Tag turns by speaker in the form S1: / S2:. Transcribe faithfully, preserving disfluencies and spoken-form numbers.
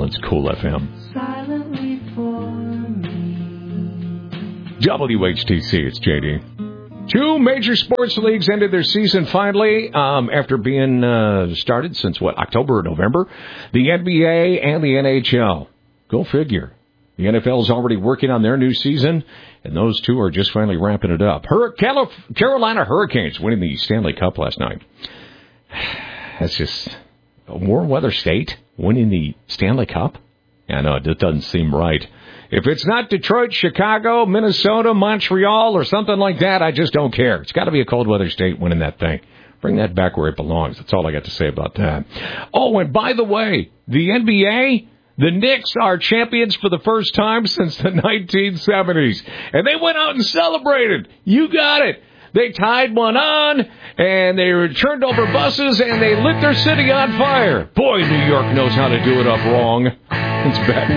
S1: It's Cool F M.
S2: Silently for me.
S1: W H T C, it's J D. Two major sports leagues ended their season finally um, after being uh, started since, what, October or November? The N B A and the N H L. Go figure. The N F L is already working on their new season, and those two are just finally wrapping it up. Hur- Carolina Hurricanes winning the Stanley Cup last night. That's just a warm weather state winning the Stanley Cup? I know, it doesn't seem right. If it's not Detroit, Chicago, Minnesota, Montreal, or something like that, I just don't care. It's got to be a cold weather state winning that thing. Bring that back where it belongs. That's all I got to say about that. Oh, and by the way, the N B A, the Knicks are champions for the first time since the nineteen seventies. And they went out and celebrated. You got it. They tied one on, and they turned over buses, and they lit their city on fire. Boy, New York knows how to do it up wrong. It's bad.